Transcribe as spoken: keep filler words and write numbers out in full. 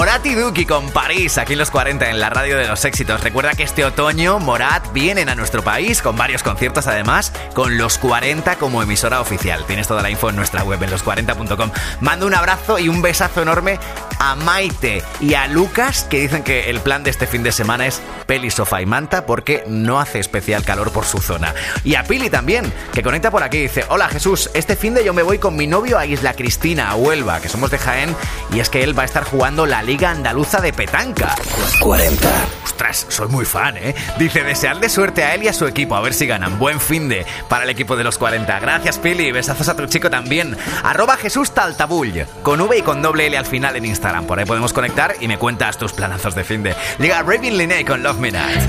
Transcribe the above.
Morat y Duki con París, aquí en los cuarenta, en la radio de los éxitos. Recuerda que este otoño Morat vienen a nuestro país con varios conciertos, además, con los cuarenta como emisora oficial. Tienes toda la info en nuestra web, en los cuarenta punto com. Mando un abrazo y un besazo enorme a Maite y a Lucas, que dicen que el plan de este fin de semana es peli, sofá y manta, porque no hace especial calor por su zona. Y a Pili también, que conecta por aquí, dice: hola Jesús, este fin de yo me voy con mi novio a Isla Cristina, a Huelva, que somos de Jaén, y es que él va a estar jugando la Liga Andaluza de Petanca. Los cuarenta. Ostras, soy muy fan, ¿eh? Dice: desearle suerte a él y a su equipo, a ver si ganan. Buen fin de para el equipo de los cuarenta. Gracias, Pili, besazos a tu chico también. Arroba Jesús Taltabull, con V y con doble L al final en Instagram. Por ahí podemos conectar y me cuentas tus planazos de fin de. Llega Raven Linney con Love Me Not.